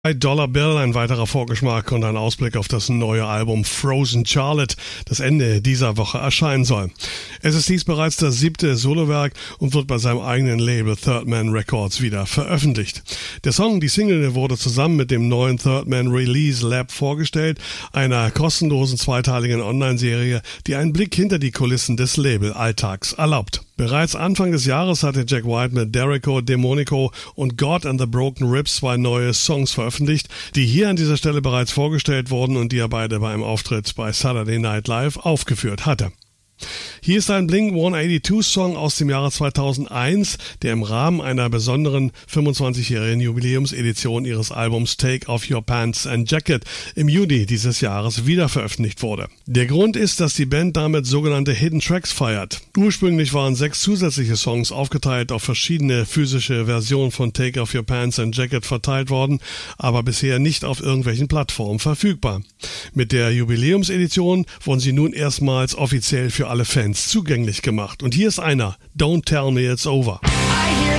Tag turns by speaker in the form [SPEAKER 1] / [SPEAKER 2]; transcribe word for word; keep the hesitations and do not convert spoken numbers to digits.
[SPEAKER 1] Dollar Bill, ein weiterer Vorgeschmack und ein Ausblick auf das neue Album Frozen Charlotte, das Ende dieser Woche erscheinen soll. Es ist dies bereits das siebte Solowerk und wird bei seinem eigenen Label Third Man Records wieder veröffentlicht. Der Song, die Single, wurde zusammen mit dem neuen Third Man Release Lab vorgestellt, einer kostenlosen zweiteiligen Online-Serie, die einen Blick hinter die Kulissen des Label-Alltags erlaubt. Bereits Anfang des Jahres hatte Jack White mit Derico, Demonico und God and the Broken Ribs zwei neue Songs veröffentlicht, die hier an dieser Stelle bereits vorgestellt wurden und die er beide bei einem Auftritt bei Saturday Night Live aufgeführt hatte. Hier ist ein Blink hundertzweiundachtzig-Song aus dem Jahre zweitausendeins, der im Rahmen einer besonderen fünfundzwanzigjährigen Jubiläumsedition ihres Albums Take Off Your Pants and Jacket im Juni dieses Jahres wieder veröffentlicht wurde. Der Grund ist, dass die Band damit sogenannte Hidden Tracks feiert. Ursprünglich waren sechs zusätzliche Songs aufgeteilt auf verschiedene physische Versionen von Take Off Your Pants and Jacket verteilt worden, aber bisher nicht auf irgendwelchen Plattformen verfügbar. Mit der Jubiläumsedition wurden sie nun erstmals offiziell für alle Fans zugänglich gemacht. Und hier ist einer, Don't Tell Me It's Over.
[SPEAKER 2] I hear